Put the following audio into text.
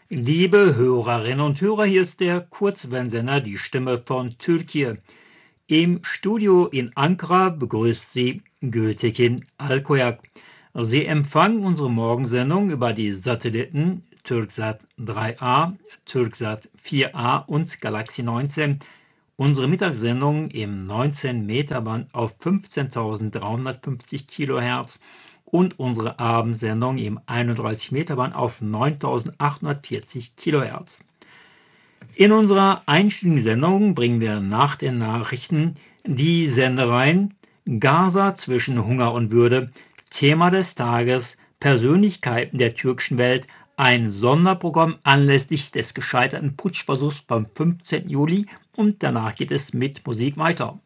Liebe Hörerinnen und Hörer, hier ist der Kurzwellensender Die Stimme von Türkei. Im Studio in Ankara begrüßt Sie Gültekin Alkoyak. Sie empfangen unsere Morgensendung über die Satelliten Türksat 3A, Türksat 4A und Galaxy 19. Unsere Mittagssendung im 19 Meter Band auf 15.350 Kilohertz und unsere Abendsendung im 31 Meter Band auf 9.840 Kilohertz. In unserer einstündigen Sendung bringen wir nach den Nachrichten die Sendereien Gaza zwischen Hunger und Würde, Thema des Tages, Persönlichkeiten der türkischen Welt, ein Sonderprogramm anlässlich des gescheiterten Putschversuchs beim 15. Juli und danach geht es mit Musik weiter.